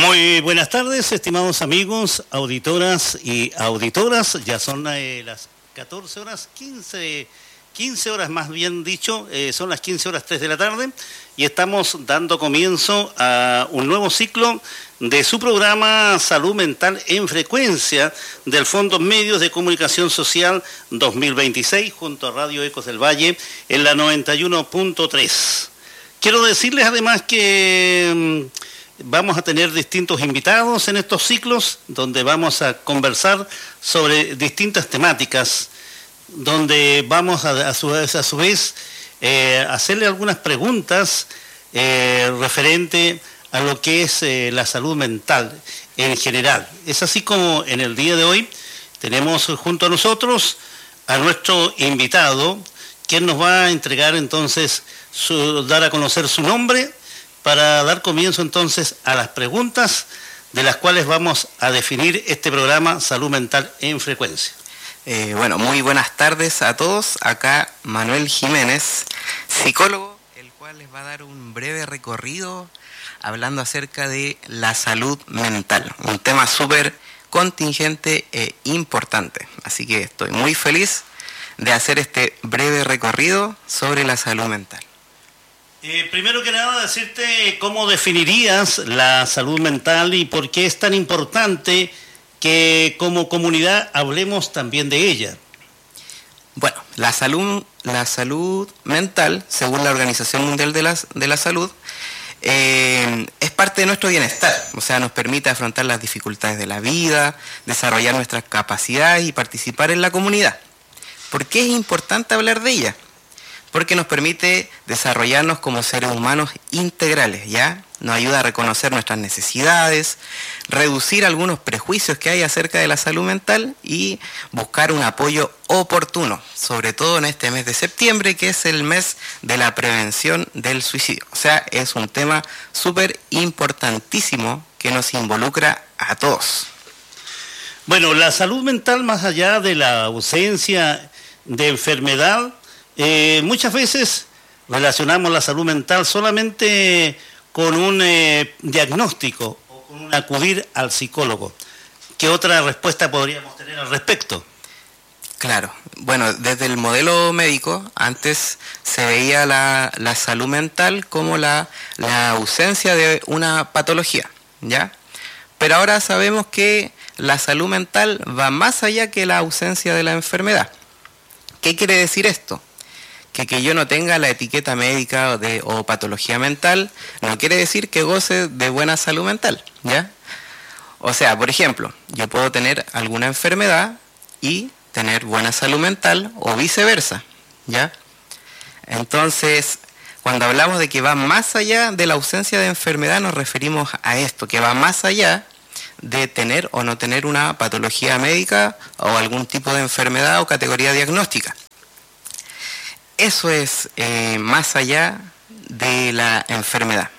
Muy buenas tardes, estimados amigos, auditoras y auditoras. Ya son las 14 horas, 15 horas más bien dicho, son las 15 horas 3 de la tarde y estamos dando comienzo a un nuevo ciclo de su programa Salud Mental en Frecuencia del Fondo Medios de Comunicación Social 2026 junto a Radio Ecos del Valle en la 91.3. Quiero decirles además que vamos a tener distintos invitados en estos ciclos donde vamos a conversar sobre distintas temáticas, donde vamos a su vez hacerle algunas preguntas referente a lo que es la salud mental en general. Es así como en el día de hoy tenemos junto a nosotros a nuestro invitado, quien nos va a entregar entonces, dar a conocer su nombre, para dar comienzo entonces a las preguntas de las cuales vamos a definir este programa Salud Mental en Frecuencia. Bueno, muy buenas tardes a todos. Acá Manuel Jiménez, psicólogo, el cual les va a dar un breve recorrido hablando acerca de la salud mental, un tema súper contingente e importante. Así que estoy muy feliz de hacer este breve recorrido sobre la salud mental. Primero que nada, decirte cómo definirías la salud mental y por qué es tan importante que como comunidad hablemos también de ella. Bueno, la salud mental, según la Organización Mundial de la Salud, es parte de nuestro bienestar, o sea, nos permite afrontar las dificultades de la vida, desarrollar nuestras capacidades y participar en la comunidad. ¿Por qué es importante hablar de ella? Porque nos permite desarrollarnos como seres humanos integrales, ¿ya? Nos ayuda a reconocer nuestras necesidades, reducir algunos prejuicios que hay acerca de la salud mental y buscar un apoyo oportuno, sobre todo en este mes de septiembre, que es el mes de la prevención del suicidio. O sea, es un tema súper importantísimo que nos involucra a todos. Bueno, la salud mental, más allá de la ausencia de enfermedad, muchas veces relacionamos la salud mental solamente con un diagnóstico o con un acudir al psicólogo. ¿Qué otra respuesta podríamos tener al respecto? Claro, bueno, desde el modelo médico antes se veía la salud mental como la ausencia de una patología, ¿ya? Pero ahora sabemos que la salud mental va más allá que la ausencia de la enfermedad. ¿Qué quiere decir esto? Que yo no tenga la etiqueta médica o patología mental no quiere decir que goce de buena salud mental, ¿ya? O sea, por ejemplo, yo puedo tener alguna enfermedad y tener buena salud mental o viceversa, ¿ya? Entonces, cuando hablamos de que va más allá de la ausencia de enfermedad, nos referimos a esto, que va más allá de tener o no tener una patología médica o algún tipo de enfermedad o categoría diagnóstica. Eso es más allá de la enfermedad.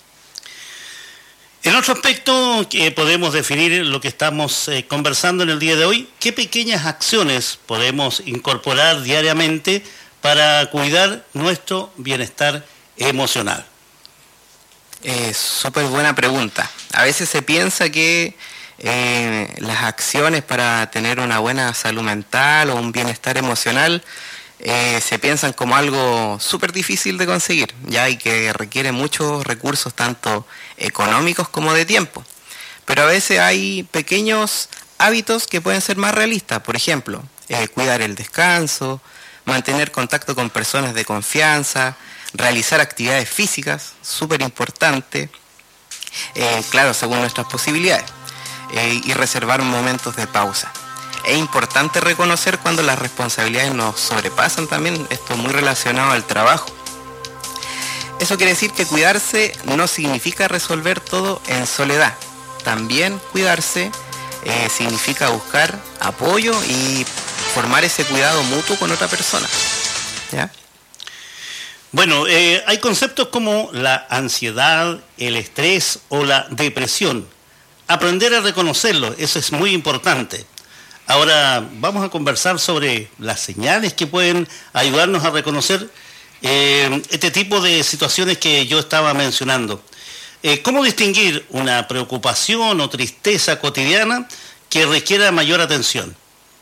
En otro aspecto que podemos definir lo que estamos conversando en el día de hoy, ¿qué pequeñas acciones podemos incorporar diariamente para cuidar nuestro bienestar emocional? Súper buena pregunta. A veces se piensa que las acciones para tener una buena salud mental o un bienestar emocional se piensan como algo súper difícil de conseguir, ya, y que requiere muchos recursos, tanto económicos como de tiempo. Pero a veces hay pequeños hábitos que pueden ser más realistas. Por ejemplo, cuidar el descanso, mantener contacto con personas de confianza, realizar actividades físicas, súper importante, claro, según nuestras posibilidades, y reservar momentos de pausa. Es importante reconocer cuando las responsabilidades nos sobrepasan también, esto muy relacionado al trabajo. Eso quiere decir que cuidarse no significa resolver todo en soledad. También cuidarse significa buscar apoyo y formar ese cuidado mutuo con otra persona, ¿ya? Bueno, hay conceptos como la ansiedad, el estrés o la depresión. Aprender a reconocerlo, eso es muy importante. Ahora vamos a conversar sobre las señales que pueden ayudarnos a reconocer este tipo de situaciones que yo estaba mencionando. ¿Cómo distinguir una preocupación o tristeza cotidiana que requiera mayor atención?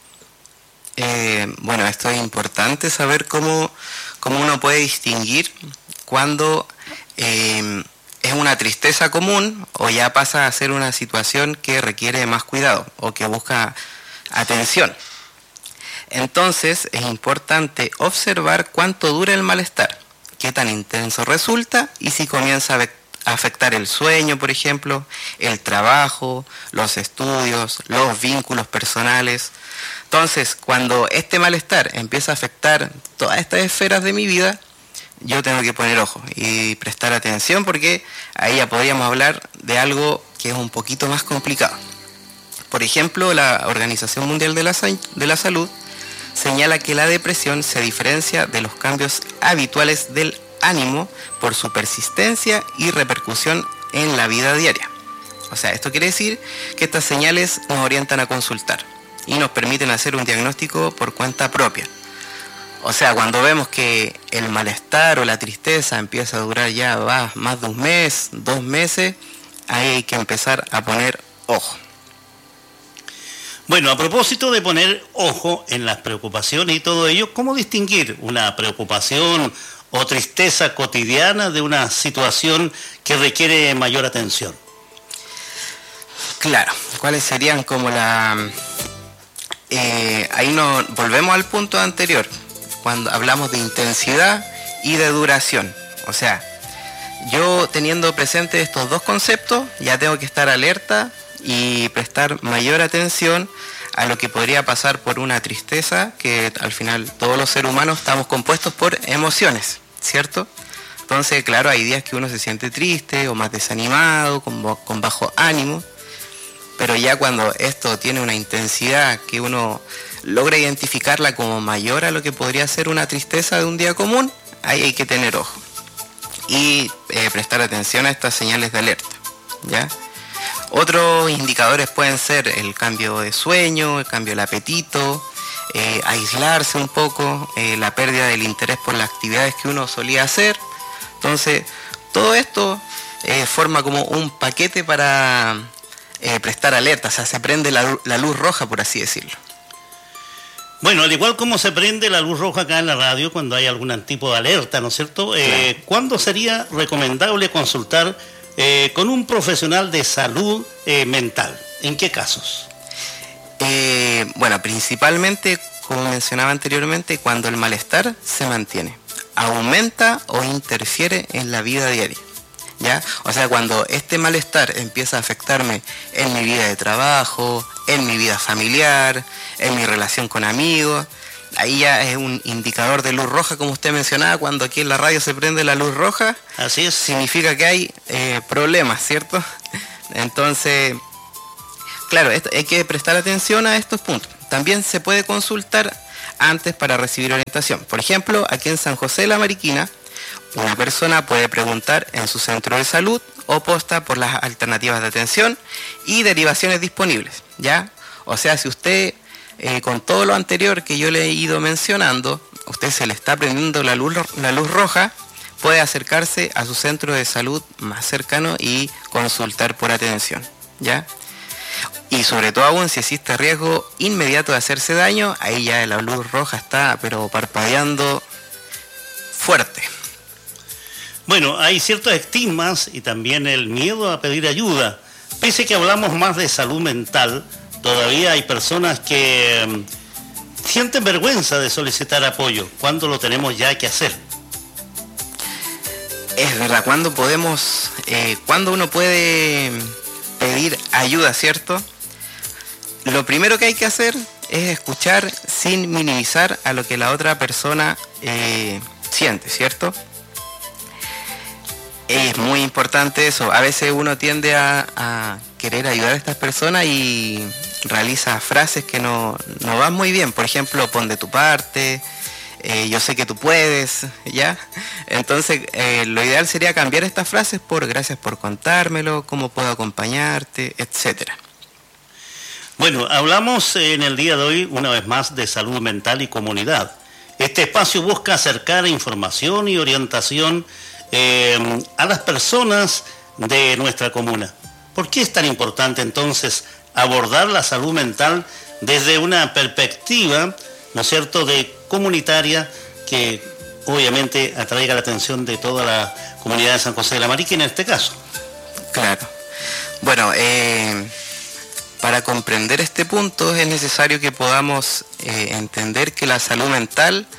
Bueno, esto es importante saber cómo uno puede distinguir cuando es una tristeza común o ya pasa a ser una situación que requiere más cuidado o que busca atención. Entonces es importante observar cuánto dura el malestar, qué tan intenso resulta y si comienza a afectar el sueño, por ejemplo, el trabajo, los estudios, los vínculos personales. Entonces, cuando este malestar empieza a afectar todas estas esferas de mi vida, yo tengo que poner ojo y prestar atención porque ahí ya podríamos hablar de algo que es un poquito más complicado. Por ejemplo, la Organización Mundial de la Salud señala que la depresión se diferencia de los cambios habituales del ánimo por su persistencia y repercusión en la vida diaria. O sea, esto quiere decir que estas señales nos orientan a consultar y nos permiten hacer un diagnóstico por cuenta propia. O sea, cuando vemos que el malestar o la tristeza empieza a durar ya más de un mes, 2 meses, ahí hay que empezar a poner ojo. Bueno, a propósito de poner ojo en las preocupaciones y todo ello, ¿cómo distinguir una preocupación o tristeza cotidiana de una situación que requiere mayor atención? Claro, ¿cuáles serían como ahí nos volvemos al punto anterior, cuando hablamos de intensidad y de duración. O sea, yo teniendo presente estos dos conceptos, ya tengo que estar alerta y prestar mayor atención a lo que podría pasar por una tristeza, que al final todos los seres humanos estamos compuestos por emociones, ¿cierto? Entonces, claro, hay días que uno se siente triste o más desanimado, con bajo ánimo, pero ya cuando esto tiene una intensidad que uno logra identificarla como mayor a lo que podría ser una tristeza de un día común, ahí hay que tener ojo y prestar atención a estas señales de alerta, ¿ya? Otros indicadores pueden ser el cambio de sueño, el cambio del apetito, aislarse un poco, la pérdida del interés por las actividades que uno solía hacer. Entonces, todo esto forma como un paquete para prestar alerta, o sea, se prende la luz roja, por así decirlo. Bueno, al igual como se prende la luz roja acá en la radio cuando hay algún tipo de alerta, ¿no es cierto? Claro. ¿Cuándo sería recomendable consultar con un profesional de salud mental? ¿En qué casos? Bueno, principalmente, como mencionaba anteriormente, cuando el malestar se mantiene, aumenta o interfiere en la vida diaria, ¿ya? O sea, cuando este malestar empieza a afectarme en mi vida de trabajo, en mi vida familiar, en mi relación con amigos, ahí ya es un indicador de luz roja, como usted mencionaba, cuando aquí en la radio se prende la luz roja. Así es. Significa que hay problemas, ¿cierto? Entonces, claro, hay que prestar atención a estos puntos. También se puede consultar antes para recibir orientación. Por ejemplo, aquí en San José de la Mariquina, una persona puede preguntar en su centro de salud o posta por las alternativas de atención y derivaciones disponibles, ¿ya? O sea, si usted, con todo lo anterior que yo le he ido mencionando, usted se le está prendiendo la luz roja, puede acercarse a su centro de salud más cercano y consultar por atención, ¿ya? Y sobre todo aún si existe riesgo inmediato de hacerse daño, ahí ya la luz roja está pero parpadeando fuerte. Bueno, hay ciertos estigmas y también el miedo a pedir ayuda. Pese a que hablamos más de salud mental, todavía hay personas que sienten vergüenza de solicitar apoyo. ¿Cuándo lo tenemos ya que hacer? Es verdad, ¿cuándo uno puede pedir ayuda, cierto? Lo primero que hay que hacer es escuchar sin minimizar a lo que la otra persona siente, ¿cierto? Es muy importante eso. A veces uno tiende a querer ayudar a estas personas y realiza frases que no van muy bien. Por ejemplo, pon de tu parte, yo sé que tú puedes, ¿ya? Entonces, lo ideal sería cambiar estas frases por gracias por contármelo, cómo puedo acompañarte, etcétera. Bueno, hablamos en el día de hoy una vez más de salud mental y comunidad. Este espacio busca acercar información y orientación a las personas de nuestra comuna. ¿Por qué es tan importante entonces abordar la salud mental desde una perspectiva, ¿no es cierto?, de comunitaria que obviamente atraiga la atención de toda la comunidad de San José de la Mariquina en este caso? Claro. Bueno, para comprender este punto es necesario que podamos entender que la salud mental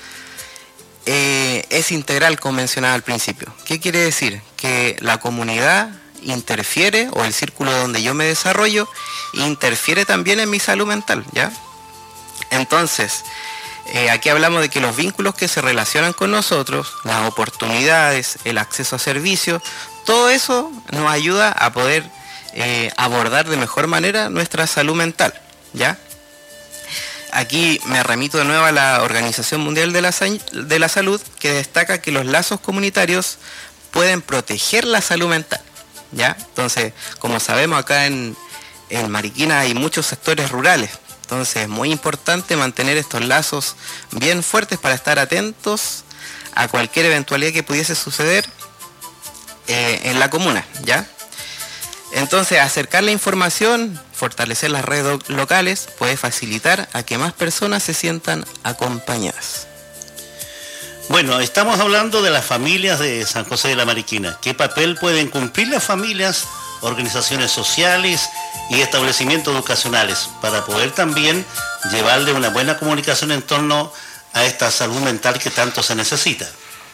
es integral, como mencionaba al principio. ¿Qué quiere decir? Que la comunidad interfiere, o el círculo donde yo me desarrollo, interfiere también en mi salud mental, ¿ya? Entonces, aquí hablamos de que los vínculos que se relacionan con nosotros, las oportunidades, el acceso a servicios, todo eso nos ayuda a poder abordar de mejor manera nuestra salud mental, ¿ya? Aquí me remito de nuevo a la Organización Mundial de la Salud, que destaca que los lazos comunitarios pueden proteger la salud mental, ¿ya? Entonces, como sabemos, acá en Mariquina hay muchos sectores rurales, entonces es muy importante mantener estos lazos bien fuertes para estar atentos a cualquier eventualidad que pudiese suceder en la comuna, ¿ya? Entonces, acercar la información, fortalecer las redes locales, puede facilitar a que más personas se sientan acompañadas. Bueno, estamos hablando de las familias de San José de la Mariquina. ¿Qué papel pueden cumplir las familias, organizaciones sociales y establecimientos educacionales para poder también llevarle una buena comunicación en torno a esta salud mental que tanto se necesita?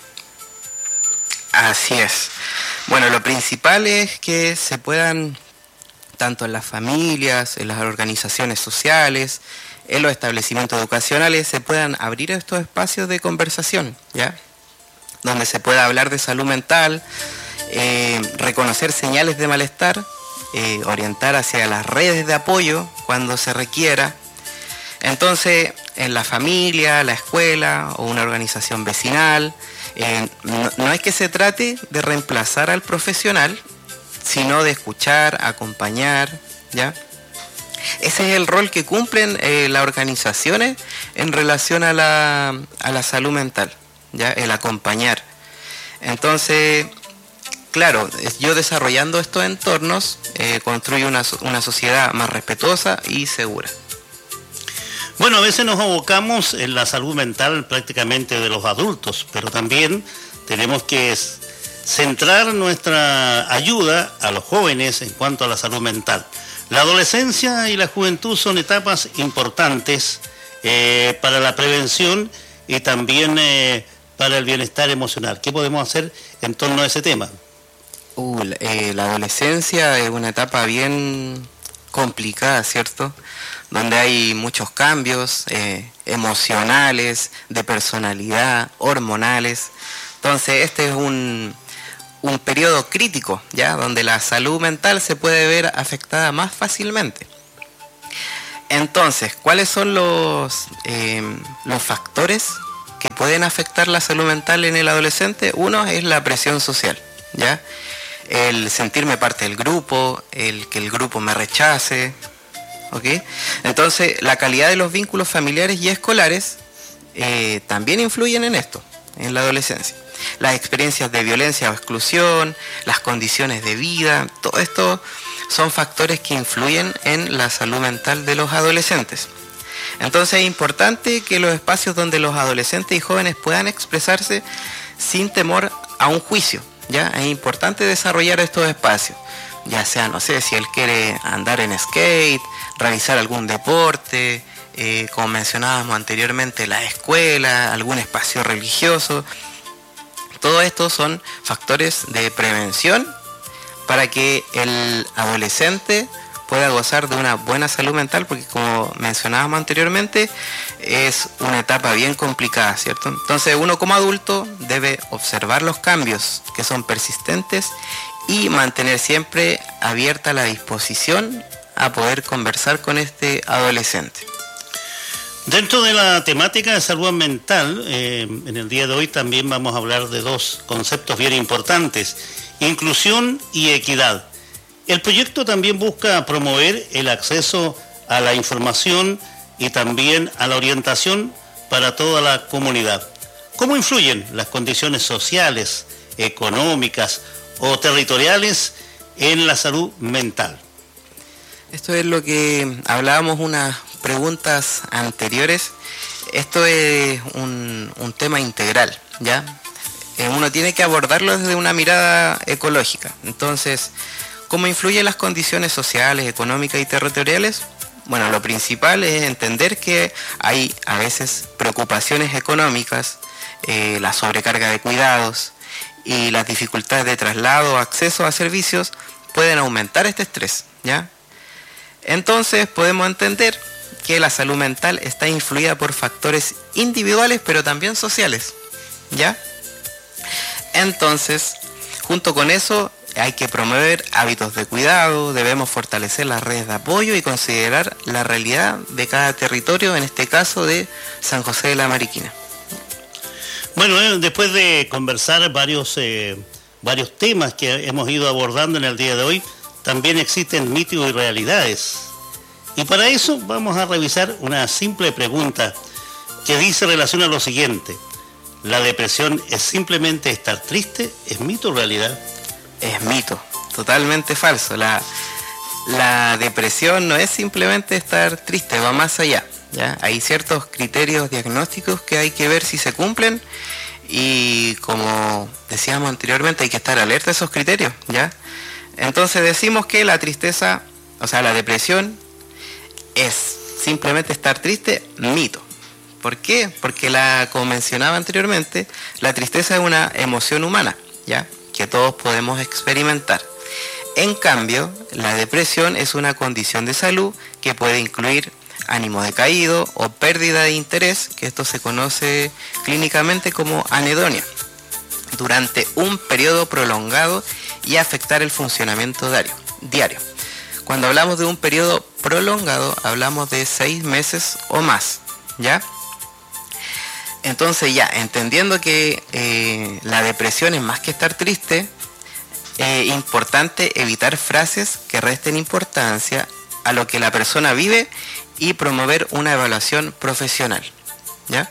Así es. Bueno, lo principal es que se puedan, tanto en las familias, en las organizaciones sociales, en los establecimientos educacionales, se puedan abrir estos espacios de conversación, ¿ya? Donde se pueda hablar de salud mental, reconocer señales de malestar, orientar hacia las redes de apoyo cuando se requiera. Entonces, en la familia, la escuela o una organización vecinal, no es que se trate de reemplazar al profesional, sino de escuchar, acompañar, ¿ya? Ese es el rol que cumplen las organizaciones en relación a la salud mental, ¿ya? El acompañar. Entonces, claro, yo desarrollando estos entornos construyo una sociedad más respetuosa y segura. Bueno, a veces nos abocamos en la salud mental prácticamente de los adultos, pero también tenemos que centrar nuestra ayuda a los jóvenes en cuanto a la salud mental. La adolescencia y la juventud son etapas importantes para la prevención y también para el bienestar emocional. ¿Qué podemos hacer en torno a ese tema? La adolescencia es una etapa bien complicada, ¿cierto? Donde hay muchos cambios emocionales, de personalidad, hormonales. Entonces este es un periodo crítico, ¿ya? Donde la salud mental se puede ver afectada más fácilmente. Entonces, ¿cuáles son los factores que pueden afectar la salud mental en el adolescente? Uno es la presión social, ¿ya? El sentirme parte del grupo, el que el grupo me rechace, ¿ok? Entonces, la calidad de los vínculos familiares y escolares también influyen en esto, en la adolescencia. Las experiencias de violencia o exclusión, las condiciones de vida, todo esto son factores que influyen en la salud mental de los adolescentes. Entonces es importante que los espacios donde los adolescentes y jóvenes puedan expresarse sin temor a un juicio, ¿ya? Es importante desarrollar estos espacios, ya sea, no sé, si él quiere andar en skate, realizar algún deporte, como mencionábamos anteriormente, la escuela, algún espacio religioso. Todo esto son factores de prevención para que el adolescente pueda gozar de una buena salud mental, porque como mencionábamos anteriormente, es una etapa bien complicada, ¿cierto? Entonces uno como adulto debe observar los cambios que son persistentes y mantener siempre abierta la disposición a poder conversar con este adolescente. Dentro de la temática de salud mental, en el día de hoy también vamos a hablar de dos conceptos bien importantes: inclusión y equidad. El proyecto también busca promover el acceso a la información y también a la orientación para toda la comunidad. ¿Cómo influyen las condiciones sociales, económicas o territoriales en la salud mental. Esto es lo que hablábamos unas preguntas anteriores. Esto es un tema integral, ¿ya? Uno tiene que abordarlo desde una mirada ecológica. Entonces, ¿cómo influyen las condiciones sociales, económicas y territoriales? Bueno, lo principal es entender que hay a veces preocupaciones económicas, la sobrecarga de cuidados y las dificultades de traslado o acceso a servicios pueden aumentar este estrés, ¿ya? Entonces podemos entender que la salud mental está influida por factores individuales pero también sociales, ¿ya? Entonces, junto con eso, hay que promover hábitos de cuidado, debemos fortalecer las redes de apoyo y considerar la realidad de cada territorio, en este caso de San José de la Mariquina. Bueno, después de conversar varios temas que hemos ido abordando en el día de hoy, también existen mitos y realidades. Y para eso vamos a revisar una simple pregunta que dice relación a lo siguiente. ¿La depresión es simplemente estar triste? ¿Es mito o realidad? Es mito, totalmente falso. La depresión no es simplemente estar triste, va más allá, ¿ya? Hay ciertos criterios diagnósticos que hay que ver si se cumplen y, como decíamos anteriormente, hay que estar alerta a esos criterios, ¿ya? Entonces decimos que la tristeza, o sea, la depresión es simplemente estar triste, mito. ¿Por qué? Porque como mencionaba anteriormente, la tristeza es una emoción humana, ¿ya?, que todos podemos experimentar. En cambio, la depresión es una condición de salud que puede incluir ánimo decaído o pérdida de interés, que esto se conoce clínicamente como anedonia, durante un periodo prolongado y afectar el funcionamiento diario. Cuando hablamos de un periodo prolongado, hablamos de 6 meses o más, ¿ya? Entonces, ya, entendiendo que la depresión es más que estar triste, es importante evitar frases que resten importancia a lo que la persona vive y promover una evaluación profesional, ¿ya?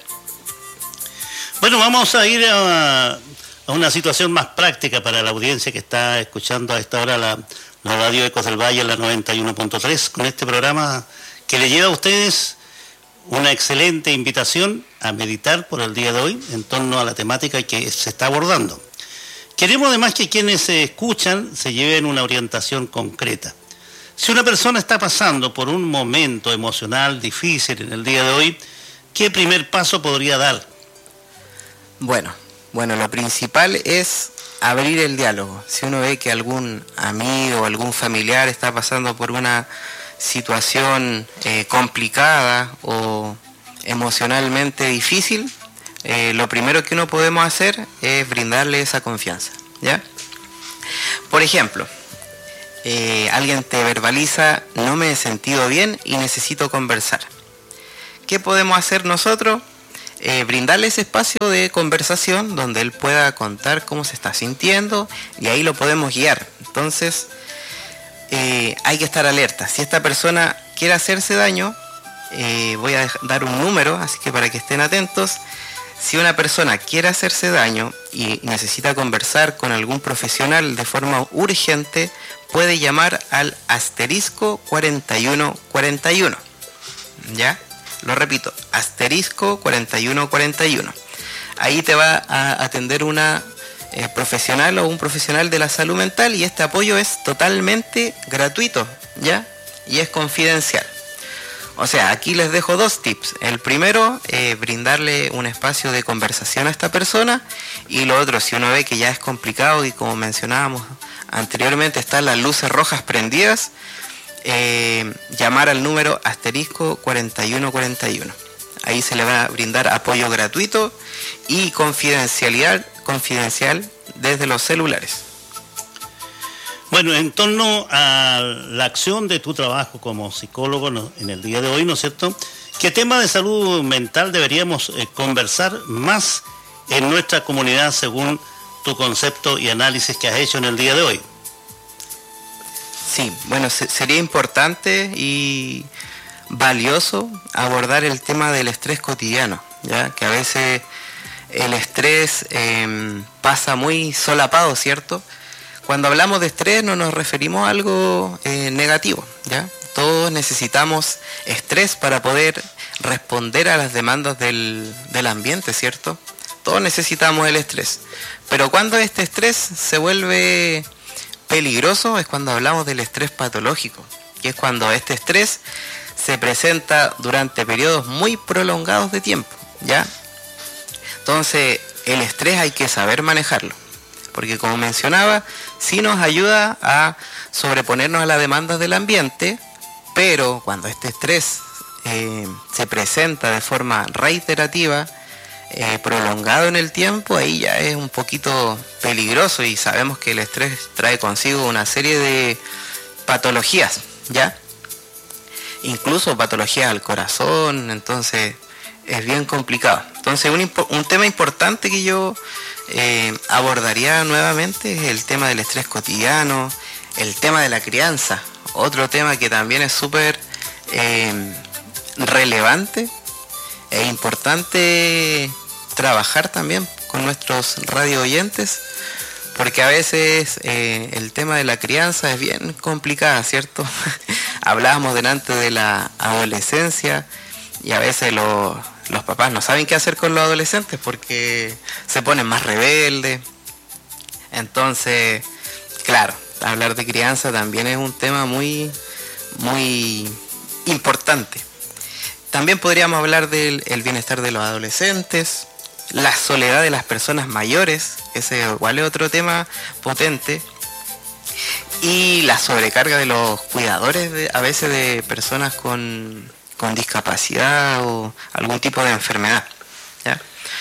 Bueno, vamos a ir a una situación más práctica para la audiencia que está escuchando a esta hora la radio Ecos del Valle, la 91.3, con este programa que le lleva a ustedes una excelente invitación a meditar por el día de hoy en torno a la temática que se está abordando. Queremos además que quienes se escuchan se lleven una orientación concreta. Si una persona está pasando por un momento emocional difícil en el día de hoy, ¿qué primer paso podría dar? Bueno, lo principal es abrir el diálogo. Si uno ve que algún amigo o algún familiar está pasando por una situación complicada o emocionalmente difícil, lo primero que uno podemos hacer es brindarle esa confianza, ¿ya? Por ejemplo, alguien te verbaliza: no me he sentido bien y necesito conversar. ¿Qué podemos hacer nosotros? Brindarle ese espacio de conversación donde él pueda contar cómo se está sintiendo y ahí lo podemos guiar. Entonces, hay que estar alerta. Si esta persona quiere hacerse daño, voy a dar un número, así que para que estén atentos. Si una persona quiere hacerse daño y necesita conversar con algún profesional de forma urgente, puede llamar al asterisco 4141. ¿Ya? Lo repito, asterisco 4141. Ahí te va a atender una profesional o un profesional de la salud mental y este apoyo es totalmente gratuito, ¿ya? Y es confidencial. O sea, aquí les dejo 2 tips. El primero, brindarle un espacio de conversación a esta persona, y lo otro, si uno ve que ya es complicado y como mencionábamos anteriormente están las luces rojas prendidas, llamar al número asterisco 4141. Ahí se le va a brindar apoyo gratuito y confidencial desde los celulares. Bueno, en torno a la acción de tu trabajo como psicólogo en el día de hoy, ¿no es cierto? ¿Qué tema de salud mental deberíamos conversar más en nuestra comunidad según tu concepto y análisis que has hecho en el día de hoy? Sí, bueno, sería importante y valioso abordar el tema del estrés cotidiano, ya que a veces el estrés pasa muy solapado, ¿cierto?, Cuando hablamos de estrés no nos referimos a algo negativo, ¿ya? Todos necesitamos estrés para poder responder a las demandas del ambiente, ¿cierto? Todos necesitamos el estrés. Pero cuando este estrés se vuelve peligroso es cuando hablamos del estrés patológico, que es cuando este estrés se presenta durante periodos muy prolongados de tiempo, ¿ya? Entonces, el estrés hay que saber manejarlo, porque como mencionaba, sí nos ayuda a sobreponernos a las demandas del ambiente, pero cuando este estrés se presenta de forma reiterativa, prolongado en el tiempo, ahí ya es un poquito peligroso, y sabemos que el estrés trae consigo una serie de patologías, ¿ya? Incluso patologías al corazón, entonces es bien complicado. Entonces un tema importante que yo abordaría nuevamente es el tema del estrés cotidiano, el tema de la crianza, otro tema que también es súper relevante e importante trabajar también con nuestros radio oyentes, porque a veces el tema de la crianza es bien complicada, ¿cierto? Hablábamos delante de la adolescencia y a veces los papás no saben qué hacer con los adolescentes porque se ponen más rebeldes. Entonces, claro, hablar de crianza también es un tema muy, muy importante. También podríamos hablar del bienestar de los adolescentes, la soledad de las personas mayores, ese igual es otro tema potente, y la sobrecarga de los cuidadores a veces de personas con discapacidad o algún tipo de enfermedad, ¿ya?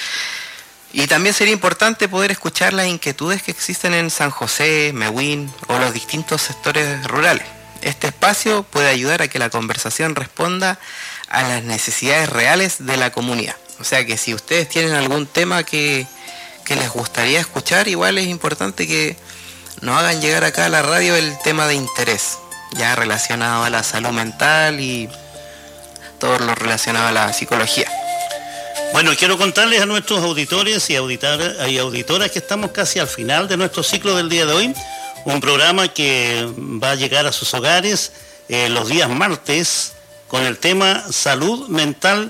Y también sería importante poder escuchar las inquietudes que existen en San José, Mewin o los distintos sectores rurales. Este espacio puede ayudar a que la conversación responda a las necesidades reales de la comunidad. O sea que si ustedes tienen algún tema que les gustaría escuchar, igual es importante que nos hagan llegar acá a la radio el tema de interés, ya relacionado a la salud mental y todo lo relacionado a la psicología. Bueno, quiero contarles a nuestros auditores y auditoras que estamos casi al final de nuestro ciclo del día de hoy, un programa que va a llegar a sus hogares los días martes con el tema salud mental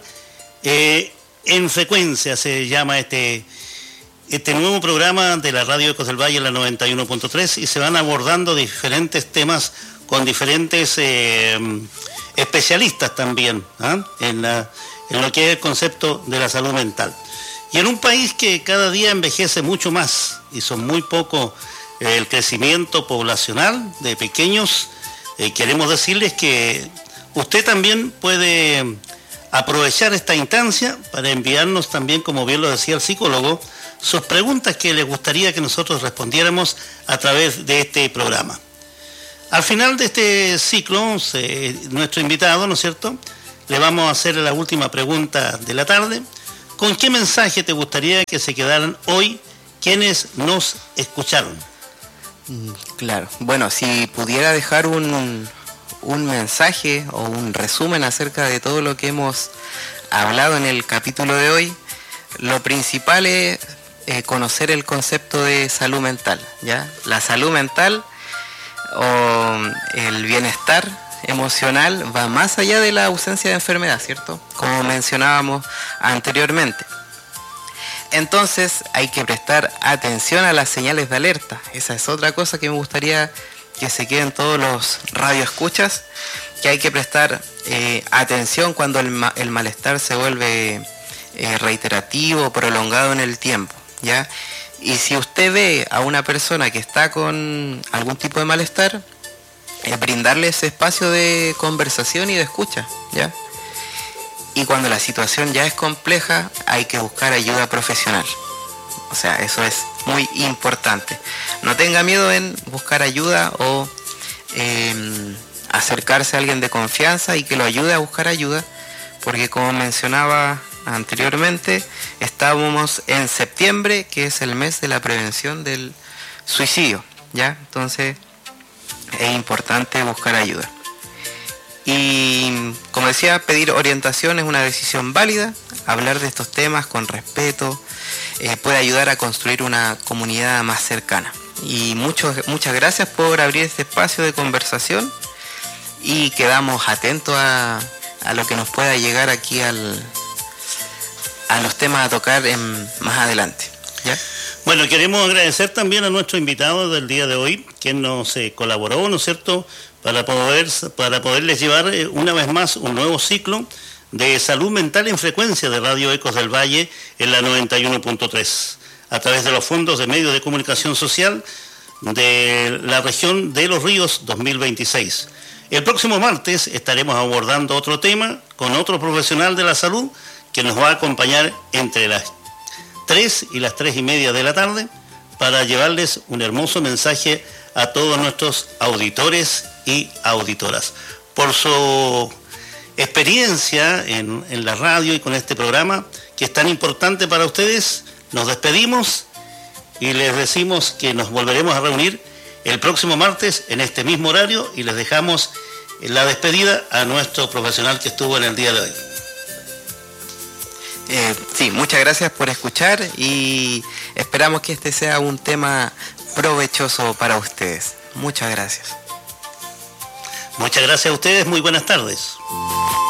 en frecuencia, se llama este nuevo programa de la radio Ecos del Valle, la 91.3, y se van abordando diferentes temas con diferentes especialistas también, ¿eh? en lo que es el concepto de la salud mental. Y en un país que cada día envejece mucho más y son muy poco el crecimiento poblacional de pequeños, queremos decirles que usted también puede aprovechar esta instancia para enviarnos también, como bien lo decía el psicólogo, sus preguntas que les gustaría que nosotros respondiéramos a través de este programa. Al final de este ciclo, nuestro invitado, ¿no es cierto?, le vamos a hacer la última pregunta de la tarde. ¿Con qué mensaje te gustaría que se quedaran hoy quienes nos escucharon? Claro, bueno, si pudiera dejar un mensaje o un resumen acerca de todo lo que hemos hablado en el capítulo de hoy, lo principal es conocer el concepto de salud mental, ¿ya? La salud mental o el bienestar emocional va más allá de la ausencia de enfermedad, ¿cierto? Como mencionábamos anteriormente. Entonces hay que prestar atención a las señales de alerta. Esa es otra cosa que me gustaría que se queden todos los radioescuchas, que hay que prestar atención cuando el malestar se vuelve reiterativo, prolongado en el tiempo, ¿ya? Y si usted ve a una persona que está con algún tipo de malestar, brindarle ese espacio de conversación y de escucha, ¿ya? Y cuando la situación ya es compleja, hay que buscar ayuda profesional. O sea, eso es muy importante. No tenga miedo en buscar ayuda o acercarse a alguien de confianza y que lo ayude a buscar ayuda, porque como mencionaba anteriormente, estábamos en septiembre, que es el mes de la prevención del suicidio, ¿ya? Entonces es importante buscar ayuda. Y como decía, pedir orientación es una decisión válida. Hablar de estos temas con respeto puede ayudar a construir una comunidad más cercana. y muchas gracias por abrir este espacio de conversación y quedamos atentos a lo que nos pueda llegar aquí a los temas a tocar más adelante, ¿ya? Bueno, queremos agradecer también a nuestro invitado del día de hoy, quien nos colaboró, ¿no es cierto?, para poderles llevar una vez más un nuevo ciclo de salud mental en frecuencia de Radio Ecos del Valle en la 91.3, a través de los fondos de medios de comunicación social de la región de Los Ríos 2026. El próximo martes estaremos abordando otro tema con otro profesional de la salud que nos va a acompañar entre las 3 y las 3:30 de la tarde para llevarles un hermoso mensaje a todos nuestros auditores y auditoras. Por su experiencia en la radio y con este programa que es tan importante para ustedes, nos despedimos y les decimos que nos volveremos a reunir el próximo martes en este mismo horario y les dejamos la despedida a nuestro profesional que estuvo en el día de hoy. Sí, muchas gracias por escuchar y esperamos que este sea un tema provechoso para ustedes. Muchas gracias. Muchas gracias a ustedes, muy buenas tardes.